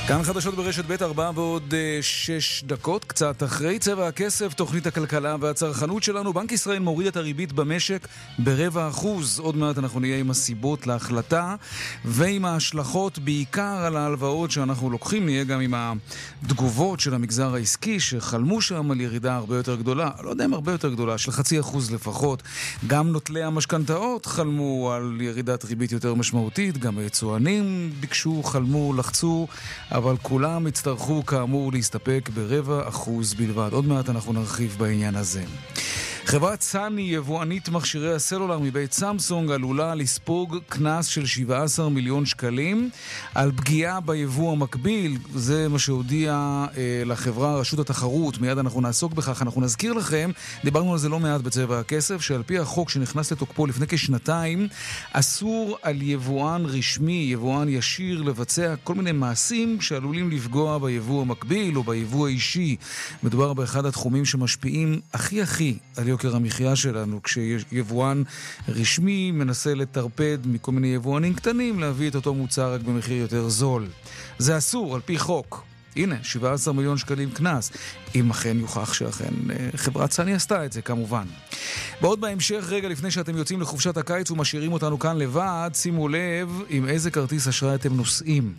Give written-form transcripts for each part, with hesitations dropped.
כאן חדשות ברשת ב' 4 ועוד 6 דקות, קצת אחרי צבע הכסף, תוכנית הכלכלה והצרכנות שלנו. בנק ישראל מוריד את הריבית במשק ב0.25%. עוד מעט אנחנו נהיה עם הסיבות להחלטה ועם ההשלכות בעיקר על ההלוואות שאנחנו לוקחים. נהיה גם עם התגובות של המגזר העסקי שחלמו שם על ירידה הרבה יותר גדולה, לא יודע אם הרבה יותר גדולה, של 0.5% לפחות. גם נוטלי המשכנתאות חלמו על ירידת ריבית יותר משמעותית, גם היצואנים ביקשו, חלמו, לחצו, אבל כולם יצטרכו כאמור להסתפק ב0.25% בלבד. עוד מעט אנחנו נרחיב בעניין הזה. חברת סני, יבואנית מכשירי הסלולר מבית סמסונג, עלולה לספוג קנס של 17 מיליון שקלים על פגיעה ביבוא המקביל. זה מה שהודיע לחברה רשות התחרות. מיד אנחנו נעסוק בכך. אנחנו נזכיר לכם, דיברנו על זה לא מעט בצבע הכסף, שעל פי החוק שנכנס לתוקפו לפני כשנתיים, אסור על יבואן רשמי, יבואן ישיר, לבצע כל מיני מעשים שעלולים לפגוע ביבוא המקביל או ביבוא האישי. מדובר באחד התחומים שמשפיעים הכי על יוקר המחיה שלנו, כשיבואן רשמי מנסה לטרפד מכל מיני יבואנים קטנים להביא את אותו מוצר רק במחיר יותר זול. זה אסור על פי חוק. הנה, 17 מיליון שקלים קנס, אם אכן יוכח שאכן חברת סני עשתה את זה כמובן. בעוד בהמשך, רגע לפני שאתם יוצאים לחופשת הקיץ ומשאירים אותנו כאן לבד, שימו לב עם איזה כרטיס אשראי אתם נוסעים.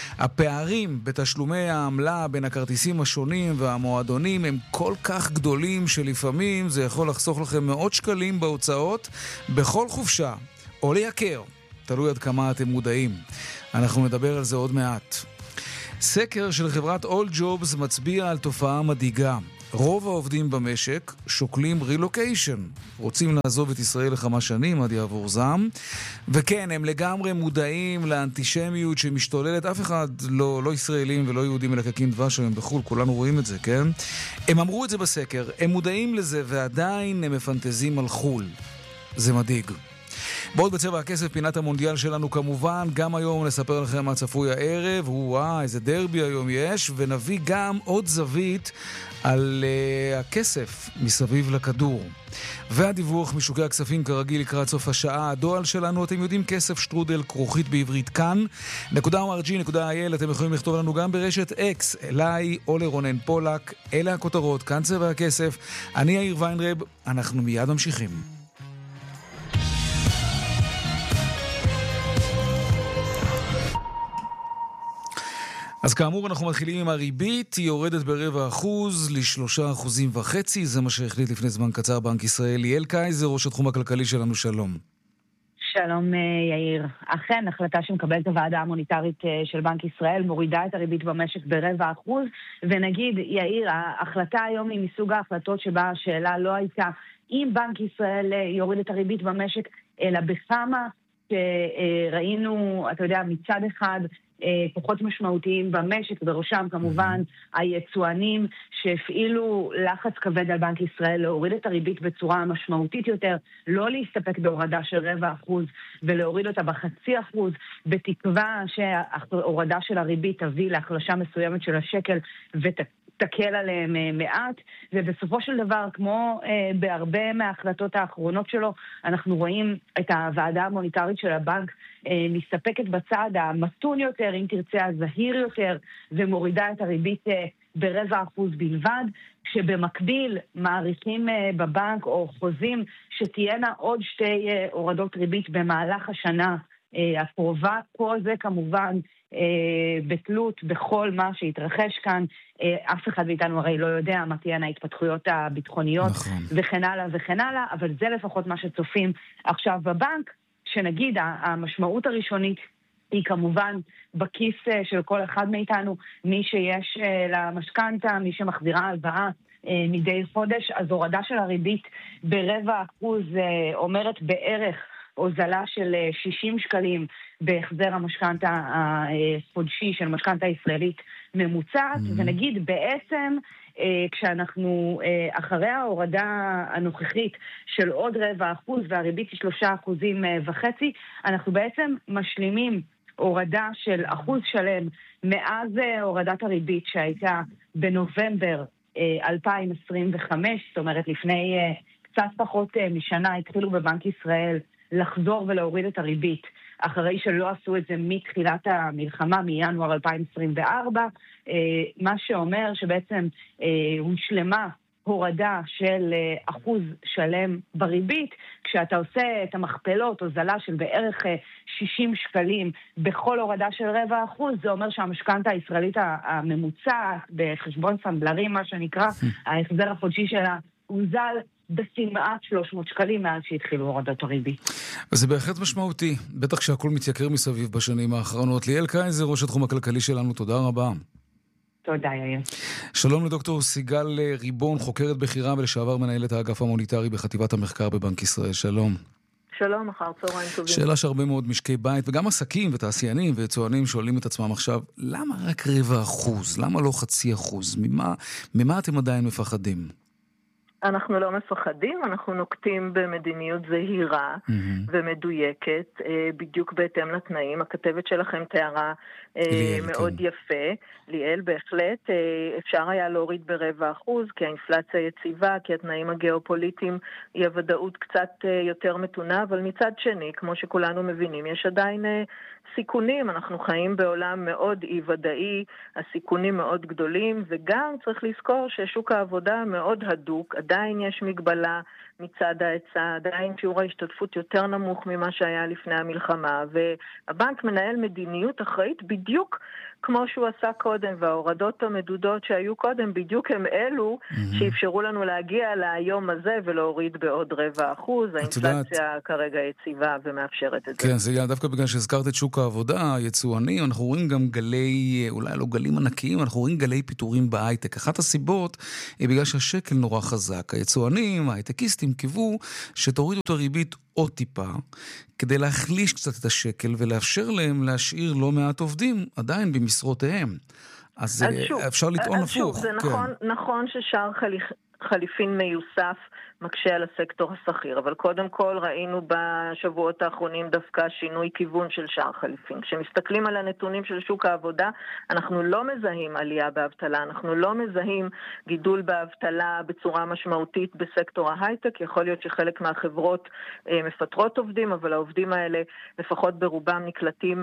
הפערים בתשלומי העמלה בין הכרטיסים השונים והמועדונים הם כל כך גדולים שלפעמים זה יכול לחסוך לכם מאות שקלים בהוצאות בכל חופשה, או לייקר, תלוי עד כמה אתם מודעים. אנחנו נדבר על זה עוד מעט. סקר של חברת All Jobs מצביע על תופעה מדאיגה. רוב העובדים במשק שוקלים רילוקיישן. רוצים לעזוב את ישראל לכמה שנים עד יעבור זעם. וכן, הם לגמרי מודעים לאנטישמיות שמשתוללת. אף אחד, לא ישראלים ולא יהודים מלקקים דבש היום בחול, כולנו רואים את זה, כן? הם אמרו את זה בסקר, הם מודעים לזה ועדיין הם מפנטזים על חול. זה מדאיג. בעוד בצבע הכסף, פינת המונדיאל שלנו כמובן, גם היום נספר לכם מה צפוי הערב, איזה דרבי היום יש, ונביא גם עוד זווית על הכסף מסביב לכדור. והדיווח משוקי הכספים כרגיל לקראת סוף השעה. הדואל שלנו, אתם יודעים, כסף שטרודל כרוכית בעברית כאן.org.il. אתם יכולים לכתוב לנו גם ברשת X, אליי או לרונן פולק. אלה הכותרות, כאן צבע הכסף. אני יאיר ויינרב, אנחנו מיד ממשיכים. אז כאמור אנחנו מתחילים עם הריבית, היא יורדת ב0.25% ל3.5%, זה מה שהחליט לפני זמן קצר בנק ישראל. ליאל קייזר, ראש התחום הכלכלי שלנו, שלום. שלום יאיר. אכן, החלטה שמקבלת הוועדה המוניטרית של בנק ישראל מורידה את הריבית במשק ב0.25%, ונגיד יאיר, ההחלטה היום היא מסוג ההחלטות שבה השאלה לא הייתה אם בנק ישראל יוריד את הריבית במשק, אלא בכמה שראינו, אתה יודע, מצד אחד כוחות משמעותיים במשק, בראשם כמובן היצואנים שהפעילו לחץ כבד על בנק ישראל להוריד את הריבית בצורה משמעותית יותר, לא להסתפק בהורדה של 0.25% ולהוריד אותה ב0.5%, בתקווה שההורדה של הריבית תביא להחלשה מסוימת של השקל ותקל עליהם מעט. ובסופו של דבר, כמו בהרבה מההחלטות האחרונות שלו, אנחנו רואים את הוועדה המוניטרית של הבנק מסתפקת בצד המתון יותר, אם תרצה הזהיר יותר, ומורידה את הריבית ב0.25% בלבד, שבמקביל מעריכים בבנק או חוזים שתהיינה עוד 2 הורדות ריבית במהלך השנה הקרובה. כל זה כמובן בתלות בכל מה שהתרחש כאן. אף אחד מאיתנו הרי לא יודע מה תהיינה ההתפתחויות הביטחוניות, נכון. וכן הלאה וכן הלאה, אבל זה לפחות מה שצופים עכשיו בבנק, שנגיד המשמעות הראשונית היא כמובן בכיס של כל אחד מאיתנו, מי שיש למשכנתה, מי שמחזירה הלוואה מדי חודש, אז הורדה של הריבית ב0.25% אומרת בערך הוזלה של 60 שקלים בהחזר המשכנתה החודשי של משכנתה ישראלית ממוצעת, ונגיד בעצם כשאנחנו אחרי ההורדה הנוכחית של עוד 0.25% והריבית היא 3.5%, אנחנו בעצם משלימים הורדה של 1% שלם מאז הורדת הריבית שהייתה בנובמבר 2025, זאת אומרת לפני קצת פחות משנה התחילו בבנק ישראל לחזור ולהוריד את הריבית, אחרי שלא עשו את זה מתחילת המלחמה, מינואר 2024, מה שאומר שבעצם הושלמה הורדה של אחוז שלם בריבית, כשאתה עושה את המכפלות, הוזלה של בערך 60 שקלים בכל הורדה של 0.25%, זה אומר שהמשכנתא הישראלית הממוצעת, בחשבון סנדלרים, מה שנקרא, ההחזר החודשי שלה, הוזל בכמעט 300 שקלים מאז שהתחילו הורדות הריבית. וזה בהחלט משמעותי, בטח שהכל מתייקר מסביב בשנים האחרונות. ליאל קייזר, ראש התחום הכלכלי שלנו, תודה רבה. תודה, יאיר. שלום לדוקטור סיגל ריבון, חוקרת בכירה ולשעבר מנהלת האגף המוניטרי בחטיבת המחקר בבנק ישראל. שלום. שלום, אחר צהריים טובים. שאלה שהרבה מאוד משקי בית וגם עסקים ותעשיינים ויצואנים שואלים את עצמם עכשיו, למה רק 0.25%? למה לא 0.5%? ממה אתם עדיין מפחדים? אנחנו לא מפחדים, אנחנו נוקטים במדיניות זהירה ומדויקת, בדיוק בהתאם לתנאים. הכתבת שלכם תיארה מאוד יפה. ליאל, בהחלט, אפשר היה להוריד ב0.25%, כי האינפלציה יציבה, כי התנאים הגיאופוליטיים היא הוודאות קצת יותר מתונה, אבל מצד שני, כמו שכולנו מבינים, יש עדיין סיכונים. אנחנו חיים בעולם מאוד אי-ודאי, הסיכונים מאוד גדולים, וגם צריך לזכור ששוק העבודה מאוד הדוק, עדיין יש מגבלה מצד ההיצע, עדיין שיעור ההשתתפות יותר נמוך ממה שהיה לפני המלחמה, והבנק מנהל מדיניות אחראית בדיוק כמו שהוא עשה קודם, וההורדות המדודות שהיו קודם בדיוק הם אלו שאפשרו לנו להגיע ליום הזה ולהוריד בעוד 0.25%. האינפלציה כרגע יציבה ומאפשרת את זה. כן, זה דווקא בגלל שהזכרת את שוק העבודה, היצואנים, אנחנו רואים גם גלי, אולי לא גלים ענקיים, אנחנו רואים גלי פיטורים בהייטק. אחת הסיבות היא בגלל שהשקל נורא חזק. היצואנים, ההייטקיסטים קיוו שתורידו את הריבית עוד טיפה, כדי להחליש קצת את השקל ולאפשר להם להשאיר לא מעט עובדים עדיין במשרותיהם. אז אפשר לטעון הפוך. זה נכון ששער חליפין מיוסף מקשה על הסקטור השכיר, אבל קודם כל ראינו בשבועות האחרונים דווקא שינוי כיוון של שער חליפין. כשמסתכלים על הנתונים של שוק העבודה, אנחנו לא מזהים עלייה באבטלה, אנחנו לא מזהים גידול באבטלה בצורה משמעותית בסקטור ההייטק. יכול להיות שחלק מהחברות מפטרות עובדים, אבל העובדים האלה לפחות ברובם נקלטים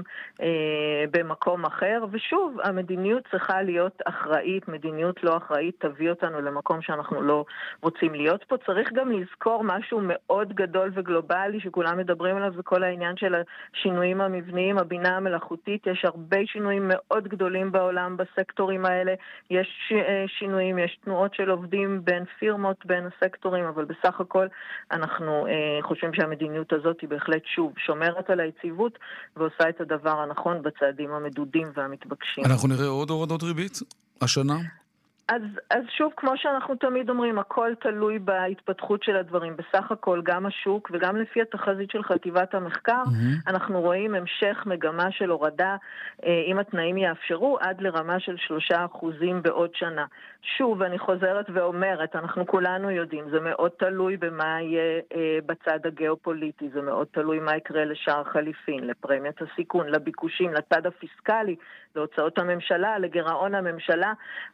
במקום אחר, ושוב, המדיניות צריכה להיות אחראית. מדיניות לא אחראית תביא אותנו למקום שאנחנו לא רוצים להיות פה. צריך גם לזכור משהו מאוד גדול וגלובלי שכולם מדברים עליו, זה כל העניין של השינויים המבניים, הבינה המלאכותית. יש הרבה שינויים מאוד גדולים בעולם בסקטורים האלה. יש שינויים, יש תנועות של עובדים בין פירמות, בין הסקטורים, אבל בסך הכל אנחנו חושבים שהמדיניות הזאת היא בהחלט שוב שומרת על היציבות ועושה את הדבר הנכון בצעדים המדודים והמתבקשים. אנחנו נראה עוד הורדות ריבית השנה? אז שוב, כמו שאנחנו תמיד אומרים, הכל תלוי בהתפתחות של הדברים. בסך הכל, גם השוק וגם לפי התחזית של חטיבת המחקר, אנחנו רואים המשך מגמה של הורדה, אם התנאים יאפשרו, עד לרמה של 3% בעוד שנה. שוב, אני חוזרת ואומרת, אנחנו כולנו יודעים, זה מאוד תלוי במה יהיה בצד הגיאופוליטי, זה מאוד תלוי מה יקרה לשער חליפין, לפרמיית הסיכון, לביקושים, לצד הפיסקלי, להוצאות הממשלה, לגירעון הממשלה.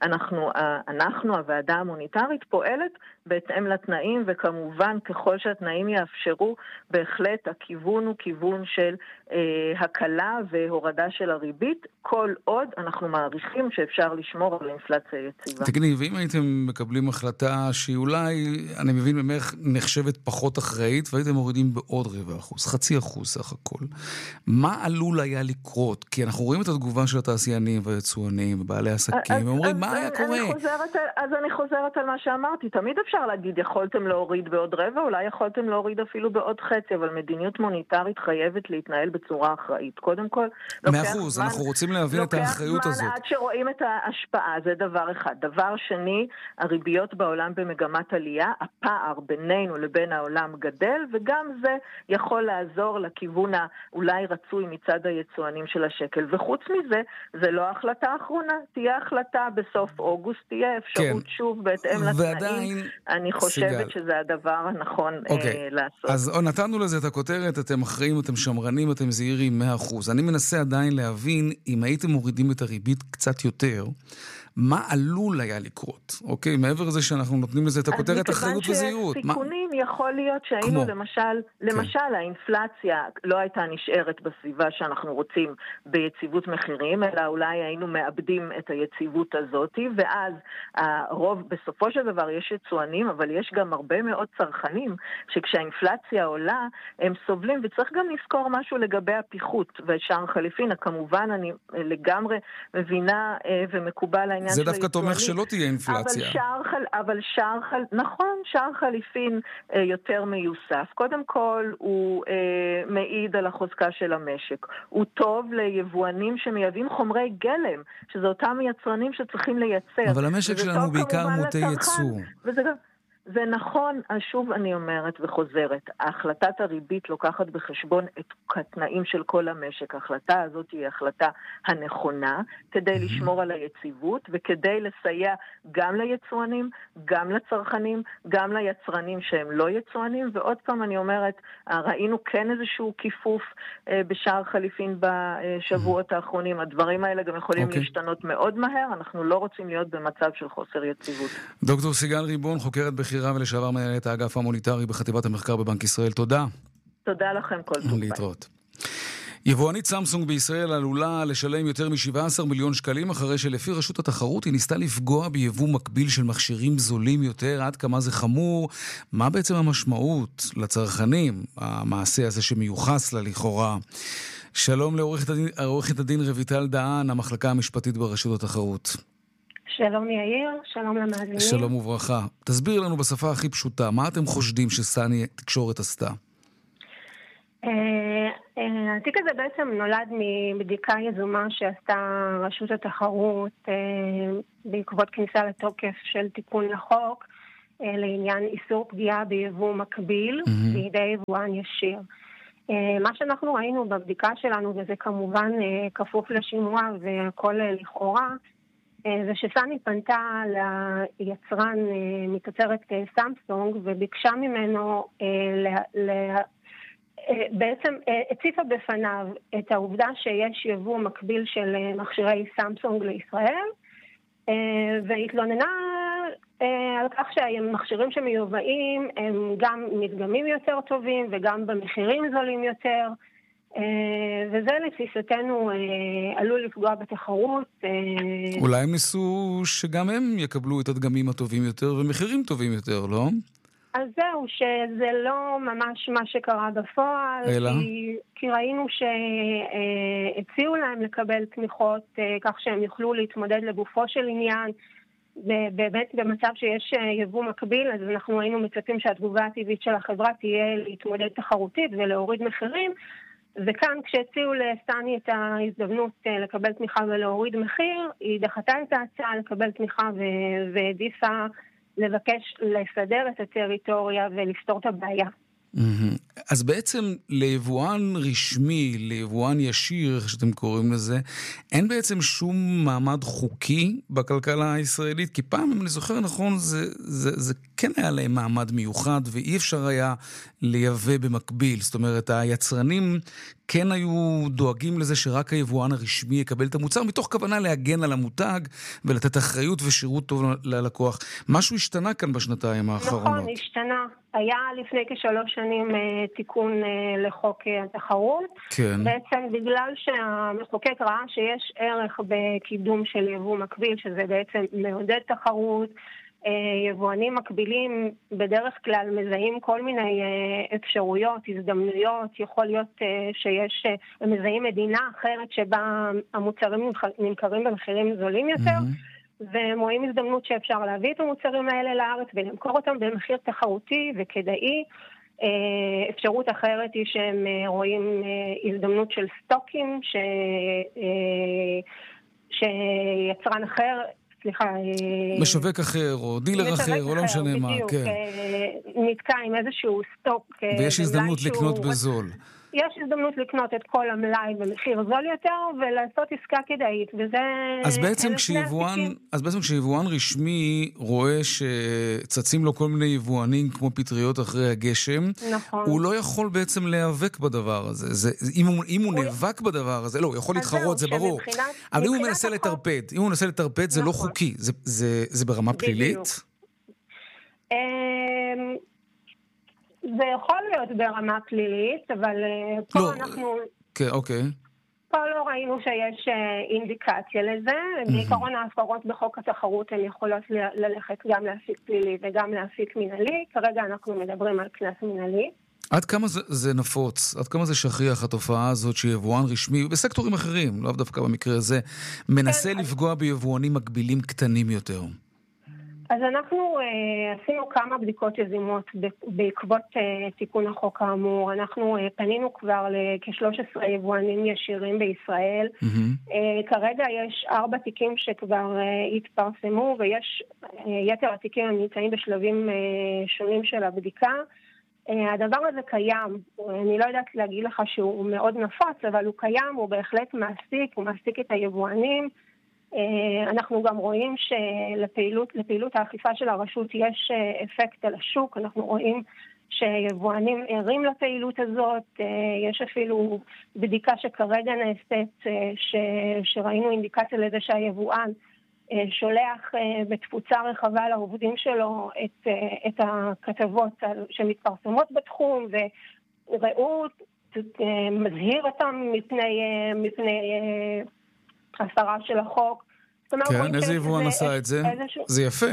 אנחנו, הוועדה המוניטרית, פועלת בהתאם לתנאים, וכמובן ככל שהתנאים יאפשרו, בהחלט הכיוון הוא כיוון של הקלה והורדה של הריבית, כל עוד אנחנו מעריכים שאפשר לשמור על אינפלציה יציבה. תגידי, ואם הייתם מקבלים החלטה שהיא אולי, אני מבין ממך, נחשבת פחות אחראית, והייתם מורידים בעוד 0.5%, 0.5% סך הכל, מה עלול היה לקרות? כי אנחנו רואים את התגובה של התעשיינים והיצואנים ובעלי עסקים, ואומרים, מה היה קורה? אז אני חוזרת על מה שאמרתי, תמיד אפשר להגיד, יכולתם להוריד בעוד 0.25%, אולי יכולתם להוריד אפילו בעוד 0.5%, אבל מדיניות מוניטרית חייבת להתנהל בצורה אחראית. קודם כל, 100%, אנחנו רוצים להבין את האחריות הזאת. עד שרואים את ההשפעה, זה דבר אחד. דבר שני, הריביות בעולם במגמת עלייה, הפער בינינו לבין העולם גדל, וגם זה יכול לעזור לכיוון האולי רצוי מצד היצואנים של השקל. וחוץ מזה, זה לא החלטה האחרונה, תהיה החלטה בסוף אוגוסט, תהיה אפשרות שוב בהתאם לתנאים. אני חושבת שזה הדבר הנכון לעשות. אז נתנו לזה את הכותרת, אתם אחראים, אתם שמרנים, אתם זהירים 100%. אני מנסה עדיין להבין, אם הייתם מורידים את הריבית קצת יותר, מה עלול היה לקרות? אוקיי, מעבר לזה שאנחנו נותנים לזה את הכותרת אחריות וזהירות. יכול להיות שהיינו למשל האינפלציה לא הייתה נשארת בסביבה שאנחנו רוצים ביציבות מחירים, אלא אולי היינו מאבדים את היציבות הזאת, ואז הרוב, בסופו של דבר יש יצואנים, אבל יש גם הרבה מאוד צרכנים, שכשהאינפלציה עולה, הם סובלים, וצריך גם לזכור משהו לגבי הפיחות ושער חליפין. כמובן, אני לגמרי מבינה ומקובל העניין של היצואנים. זה דווקא תומך שלא תהיה אינפלציה. נכון, שער חליפין יותר מיוסף. קודם כל, הוא מעיד על החוזקה של המשק. הוא טוב ליבואנים שמייבאים חומרי גלם, שזה אותם יצרנים שצריכים לייצר. אבל המשק שלנו בעיקר מוטה ייצור. זה נכון, שוב אני אומרת וחוזרת, החלטת הריבית לוקחת בחשבון את התנאים של כל המשק. ההחלטה הזאת היא החלטה הנכונה כדי לשמור על היציבות וכדי לסייע גם ליצואנים, גם לצרכנים, גם ליצרנים שהם לא יצואנים. ועוד פעם אני אומרת, ראינו כן איזשהו כיפוף בשער חליפין בשבועות האחרונים. הדברים האלה גם יכולים להשתנות מאוד מהר. אנחנו לא רוצים להיות במצב של חוסר יציבות. דוקטור סיגל ריבון, חוקרת בכירה ולשעבר מנהלת האגף המוניטרי בחטיבת המחקר בבנק ישראל. תודה. תודה לכם, כל טוב. להתראות. יבואנית סמסונג בישראל עלולה לשלם יותר מ-17 מיליון שקלים אחרי שלפי רשות התחרות היא ניסתה לפגוע ביבוא מקביל של מכשירים זולים יותר. עד כמה זה חמור? מה בעצם המשמעות לצרכנים, המעשה הזה שמיוחס לה לכאורה? שלום לעורכת הדין רויטל דהן, המחלקה המשפטית ברשות התחרות. שלום יאיר, שלום למאזינים. שלום וברכה. תסביר לנו בשפה הכי פשוטה, מה אתם חושדים שסני תקשורת עשתה? התיק הזה בעצם נולד מבדיקה יזומה שעשתה רשות התחרות בעקבות כניסה לתוקף של תיקון לחוק לעניין איסור פגיעה ביבוא מקביל בידי יבואן ישיר. מה שאנחנו ראינו בבדיקה שלנו, וזה כמובן כפוף לשימוע והכל לכאורה, זה שסני פנתה ליצרן מתוצרת סמסונג וביקשה ממנו בעצם הציפה בפניו את העובדה שיש יבוא מקביל של מכשירי סמסונג לישראל, והתלוננה על כך שהמכשירים שמיובאים הם גם מדגמים יותר טובים וגם במחירים זולים יותר, וזה לתפיסתנו עלול לפגוע בתחרות. אולי הם ניסו שגם הם יקבלו את הדגמים הטובים יותר ומחירים טובים יותר, לא? אז זהו, שזה לא ממש מה שקרה בפועל, כי ראינו שהציעו להם לקבל תמיכות כך שהם יוכלו להתמודד לגופו של עניין, באמת במצב שיש יבוא מקביל, אז אנחנו היינו מצפים שהתגובה הטבעית של החברה תהיה להתמודד תחרותית ולהוריד מחירים, וכאן כשהציעו לסני את ההזדמנות לקבל תמיכה ולהוריד מחיר, היא דחתה את ההצעה לקבל תמיכה והעדיפה לבקש לסדר את הטריטוריה ולפתור את הבעיה. אז בעצם ליבואן רשמי, ליבואן ישיר, איך שאתם קוראים לזה, אין בעצם שום מעמד חוקי בכלכלה הישראלית, כי פעם, אם אני זוכר נכון, זה כן היה להם מעמד מיוחד, ואי אפשר היה לייבא במקביל. זאת אומרת, היצרנים כן היו דואגים לזה שרק היבואן הרשמי יקבל את המוצר, מתוך כוונה להגן על המותג ולתת אחריות ושירות טוב ללקוח. משהו השתנה כאן בשנתיים האחרונות. נכון, השתנה. היה לפני כ3 שנים תיקון לחוק התחרות. כן. בעצם בגלל שהמחוקק ראה שיש ערך בקידום של יבוא מקביל, שזה בעצם מעודד תחרות, יבואנים מקבילים בדרך כלל מזהים כל מיני אפשרויות, הזדמנויות, יכול להיות שיש, מזהים מדינה אחרת שבה המוצרים נמכרים במחירים זולים יותר, והם רואים הזדמנות שאפשר להביא את המוצרים האלה לארץ ולמכור אותם במחיר תחרותי וכדאי. אפשרות אחרת היא שהם רואים הזדמנות של סטוקים שיצרן אחר, משווק אחר או דילר אחר או לא משנה מה, כן. נתקע עם איזשהו סטוק. ויש הזדמנות לקנות בזול. יש הזדמנות לקנות את כל המלאי במחיר זול יותר ולעשות עסקה כדאית, וזה... אז בעצם כשיבואן רשמי רואה שצצים לו כל מיני יבואנים כמו פטריות אחרי הגשם, נכון. הוא לא יכול בעצם להיאבק בדבר הזה. אם הוא נאבק בדבר הזה, לא, הוא יכול להתחרות, זה ברור. אבל אם הוא מנסה לטרפד, זה לא חוקי. זה ברמה פלילית? זה יכול להיות ברמה פלילית, אבל פה לא, אנחנו... כן, אוקיי. פה לא ראינו שיש אינדיקציה לזה. בעיקרון ההפרות בחוק התחרות הן יכולות ללכת גם להפיק פלילי וגם להפיק מנהלי. כרגע אנחנו מדברים על קנס מנהלי. עד כמה זה נפוץ? עד כמה זה שכיח התופעה הזאת שיבואן רשמי, בסקטורים אחרים, לא דווקא במקרה הזה, מנסה לפגוע ביבואנים מקבילים קטנים יותר? אז אנחנו עשינו כמה בדיקות יזימות בעקבות תיקון החוק האמור. אנחנו פנינו כבר לכ-13 יבואנים ישירים בישראל. כרגע יש 4 תיקים שכבר התפרסמו, ויש יתר התיקים הנמצאים בשלבים שונים של הבדיקה. הדבר הזה קיים, אני לא יודעת להגיד לך שהוא מאוד נפוץ, אבל הוא קיים, הוא בהחלט מעסיק, הוא מעסיק את היבואנים. אנחנו גם רואים שלפעילות האכיפה של הרשות יש אפקט על השוק. אנחנו רואים שיבואנים ערים לפעילות הזאת. יש אפילו בדיקה שכרגע נעשית, שראינו אינדיקציה לזה שהיבואן שולח בתפוצה רחבה לעובדים שלו את הכתבות שמתפרסמות בתחום, וראו, מזהיר אותם מפני הסרה של החוק. כן, איזה יבואן עשה את זה? זה יפה.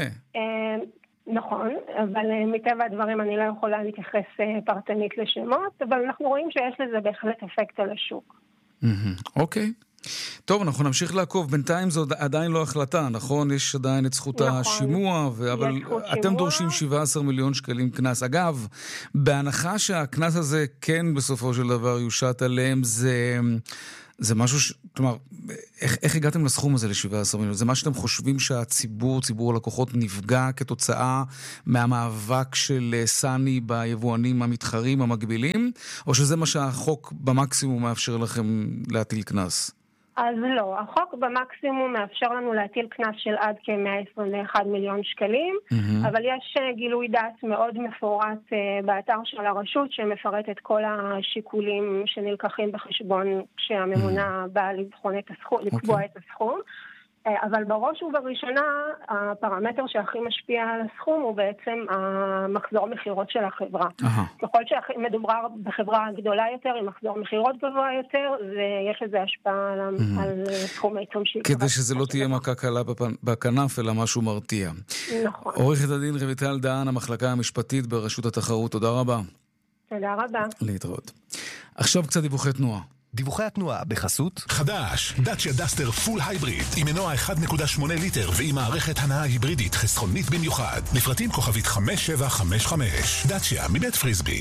נכון, אבל מטבע הדברים אני לא יכולה להתייחס פרטנית לשמות, אבל אנחנו רואים שיש לזה בהחלט אפקט על השוק. אוקיי. טוב, אנחנו נמשיך לעקוב. בינתיים זו עדיין לא החלטה, נכון? יש עדיין את זכות השימוע, אבל אתם דורשים 17 מיליון שקלים קנס. אגב, בהנחה שהקנס הזה כן בסופו של דבר יושת עליהם, זה משהו כלומר, איך הגעתם לסכום הזה ל-17 מיליון? זה מה שאתם חושבים שהציבור, ציבור הלקוחות, נפגע כתוצאה מהמאבק של סני ביבואנים המתחרים, המקבילים? או שזה מה שהחוק במקסימום מאפשר לכם להטיל קנס? אז לא, החוק במקסימום מאפשר לנו להטיל קנס של עד כ-121 מיליון שקלים, אבל יש גילוי דעת מאוד מפורט באתר של הרשות שמפרט את כל השיקולים שנלקחים בחשבון כשהממונה באה לבחון את הסכום, לקבוע את הסכום. אבל בראש ובראשונה, הפרמטר שהכי משפיע על הסכום הוא בעצם המחזור מחירות של החברה. ככל שמדובר בחברה גדולה יותר, עם מחזור מחירות גבוה יותר, ויש לזה השפעה על סכום העיצום שיקרה. כדי שזה לא תהיה מכה קלה בכנף, אלא משהו מרתיע. נכון. עורכת הדין רויטל דהן, המחלקה המשפטית ברשות התחרות, תודה רבה. תודה רבה. להתראות. עכשיו קצת דיווחי תנועה. דיווחי התנועה בחסות חדש, דאצ'יה דסטר פול הייבריד עם מנוע 1.8 ליטר ועם מערכת הנעה היברידית חסכונית במיוחד. לפרטים כוכבית 5755. דאצ'יה מבית פריסבי.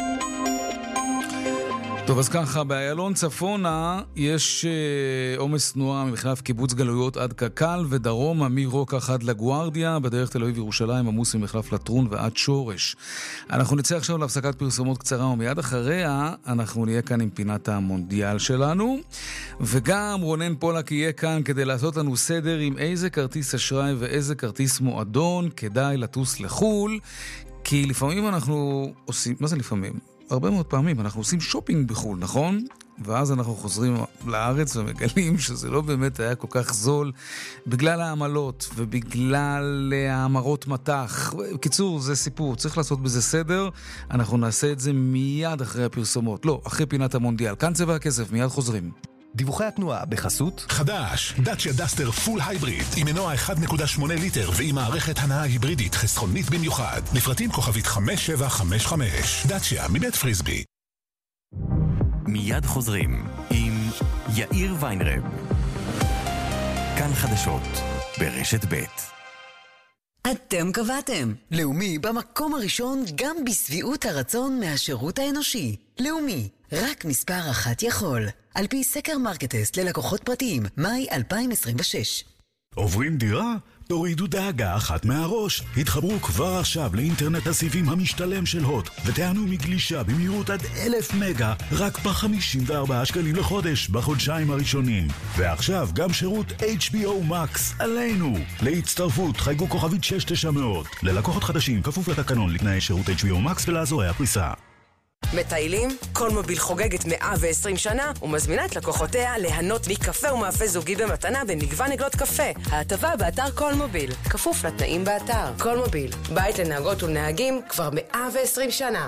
טוב, אז ככה, באיילון צפונה יש עומס תנועה ממחלף קיבוץ גלויות עד קקל ודרומה מרוקח עד לגוארדיה, בדרך תל אביב ירושלים עמוס ממחלף לטרון ועד שורש. אנחנו נצא עכשיו להפסקת פרסומות קצרה ומיד אחריה אנחנו נהיה כאן עם פינת המונדיאל שלנו, וגם רונן פולק יהיה כאן כדי לעשות לנו סדר עם איזה כרטיס אשראי ואיזה כרטיס מועדון כדאי לטוס לחול, כי לפעמים אנחנו עושים, מה זה לפעמים? הרבה מאוד פעמים אנחנו עושים שופינג בחול, נכון? ואז אנחנו חוזרים לארץ ומגלים שזה לא באמת היה כל כך זול בגלל העמלות ובגלל האמרות מתח. בקיצור, זה סיפור, צריך לעשות בזה סדר. אנחנו נעשה את זה מיד אחרי הפרסומות. לא, אחרי פינת המונדיאל. כאן צבע הכסף, מיד חוזרים. דיווחי התנועה בחסות חדש, דאצ'יה דסטר פול הייבריד עם מנוע 1.8 ליטר ועם מערכת הנעה היברידית חסכונית במיוחד. לפרטים כוכבית 5755. דאצ'יה מבית פריסבי. מיד חוזרים עם יאיר ויינרב. כאן חדשות ברשת ב'. אתם קבעתם. לאומי במקום הראשון גם בסביעות הרצון מהשירות האנושי. לאומי, רק מספר אחת יכול. על פי סקר מרקטסט ללקוחות פרטיים, מאי 2026. עוברים דירה? תורידו דאגה אחת מהראש. התחברו כבר עכשיו לאינטרנט הסיבים המשתלם של הוט, ותענו מגלישה במהירות עד 1000 מגה, רק ב-54 שקלים לחודש בחודשיים הראשונים. ועכשיו גם שירות HBO Max עלינו. להצטרפות חייגו כוכבית 6900. ללקוחות חדשים כפוף לתקנון לתנאי שירות HBO Max ולאזורי הפריסה. מטיילים? קולמוביל חוגגת 120 שנה ומזמינה את לקוחותיה ליהנות מקפה ומאפה זוגי במתנה במגוון עגלות קפה. ההטבה באתר קולמוביל, כפוף לתנאים באתר. קולמוביל, בית לנהגות ולנהגים כבר 120 שנה.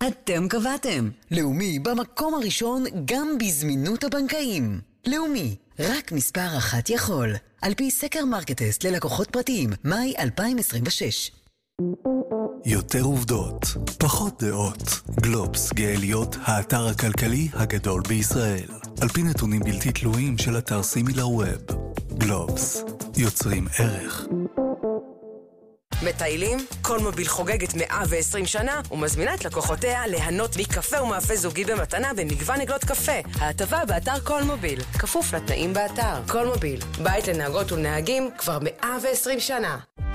אתם קבעתם. לאומי במקום הראשון גם בזמינות הבנקאים. לאומי, רק מספר אחת יכול. על פי סקר מרקטסט ללקוחות פרטיים, מאי 2026. יותר עובדות, פחות דעות. גלובס, גאליות, האתר הכלכלי הגדול בישראל. על פי נתונים בלתי תלויים של אתר סימילר ווב. גלובס, יוצרים ערך. מטיילים? קולמוביל חוגגת 120 שנה ומזמינה את לקוחותיה ליהנות מקפה ומאפה זוגי במתנה במגוון עגלות קפה. ההטבה באתר קולמוביל, כפוף לתנאים באתר. קולמוביל, בית לנהגות ולנהגים כבר 120 שנה.